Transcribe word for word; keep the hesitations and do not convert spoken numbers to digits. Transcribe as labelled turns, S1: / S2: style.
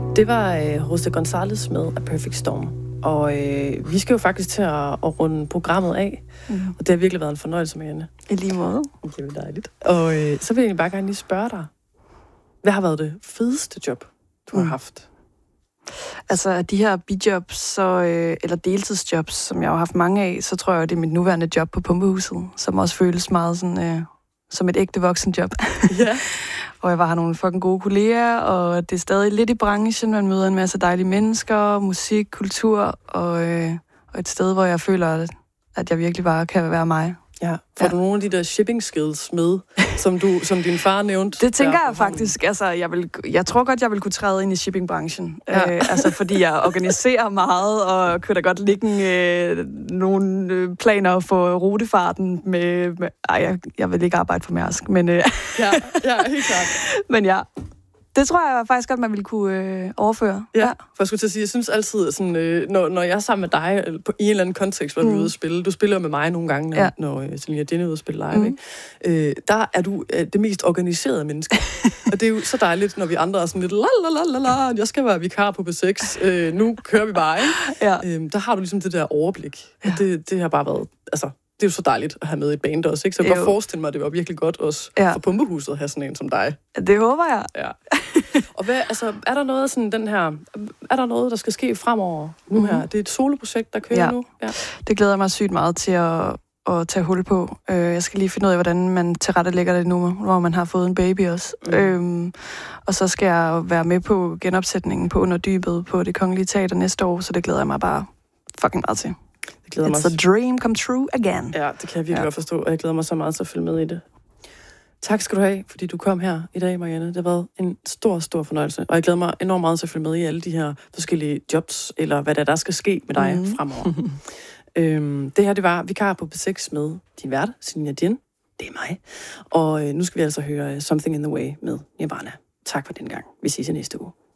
S1: Det var øh, Jose González med A Perfect Storm. Og øh, vi skal jo faktisk til at, at runde programmet af. Mm. Og det har virkelig været en fornøjelse med hende.
S2: I lige måde.
S1: Det er dejligt. Og øh, så vil jeg egentlig bare gerne lige spørge dig. Hvad har været det fedeste job, du mm. har haft?
S2: Altså, de her bijobs, så, øh, eller deltidsjobs, som jeg har haft mange af, så tror jeg, det er mit nuværende job på Pumpehuset, som også føles meget sådan, øh, som et ægte voksenjob. Ja. Og jeg var har nogle fucking gode kolleger, og det er stadig lidt i branchen. Man møder en masse dejlige mennesker, musik, kultur, og, øh, og et sted, hvor jeg føler, at jeg virkelig bare kan være mig.
S1: Ja. Får ja. du nogle af de der shipping skills med, som, du, som din far nævnte?
S2: Det tænker jeg faktisk. Altså, jeg, vil, jeg tror godt, jeg vil kunne træde ind i shippingbranchen. Ja. Øh, altså, fordi jeg organiserer meget, og kunne da godt ligge øh, nogle øh, planer for rutefarten med... med ej, jeg, jeg vil ikke arbejde for Mærsk, men... Øh,
S1: ja, ja, helt klart.
S2: Men ja... Det tror jeg faktisk godt, man ville kunne øh, overføre.
S1: Ja, ja, for jeg skulle til at sige, jeg synes altid, sådan, øh, når, når jeg er sammen med dig på, i en eller anden kontekst, hvor mm. vi er ude at spille, du spiller med mig nogle gange, når, ja. når øh, Selina Jenny er ude at spille live, mm. ikke? Øh, der er du øh, det mest organiserede menneske. Og det er jo så dejligt, når vi andre er sådan lidt, la la la la la, jeg skal være vikar på B seks, øh, nu kører vi bare, ikke? Ja. Øh, der har du ligesom det der overblik. Ja. Og det, det har bare været, altså... Det er jo så dejligt at have med et band også, ikke? Så jeg kan godt forestille mig, at det var virkelig godt også ja. for Pumpehuset at have sådan en som dig.
S2: Det håber jeg.
S1: Ja. Og hvad, altså, er der noget sådan den her, er der noget, der skal ske fremover nu her? Det er et soloprojekt, der kører ja. nu? Ja.
S2: Det glæder jeg mig sygt meget til at, at tage hul på. Jeg skal lige finde ud af, hvordan man tilrettelægger det nu, hvor man har fået en baby også. Mm. Øhm, og så skal jeg være med på genopsætningen på Under Dybet på Det Kongelige Teater næste år, så det glæder jeg mig bare fucking meget til. It's mig. A dream come true again.
S1: Ja, det kan jeg virkelig ja. godt forstå, og jeg glæder mig så meget til at følge med i det. Tak skal du have, fordi du kom her i dag, Marianne. Det har været en stor, stor fornøjelse, og jeg glæder mig enormt meget til at følge med i alle de her forskellige jobs, eller hvad der, der skal ske med dig mm. fremover. øhm, det her, det var Vikar på B seks med din vært, Selina Jenny. Det er mig. Og øh, nu skal vi altså høre Something in the Way med Nirvana. Tak for den gang. Vi ses i næste uge.